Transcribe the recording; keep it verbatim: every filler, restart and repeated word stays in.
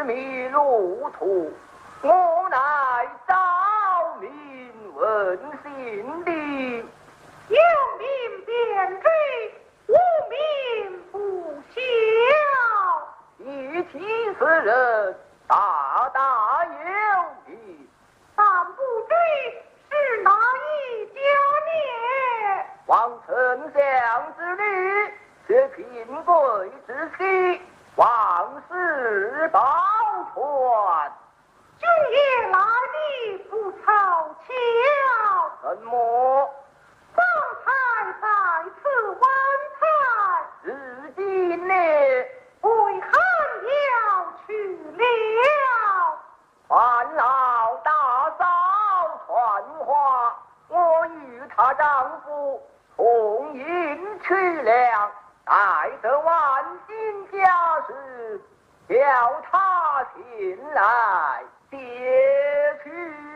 痴迷路途，我乃招民问心的。 有民便追，无民不孝。 一提此人，大大有疑。 但不追是哪一家孽？ 望丞相之女，却贫贵之妻，王室保全。 君夜来的不凑巧， 怎么方才在此晚餐， 至今呢？ 为汉要去了。 烦恼大嫂传话，我与她丈夫同饮去了，待得万金家事，叫他前来接去。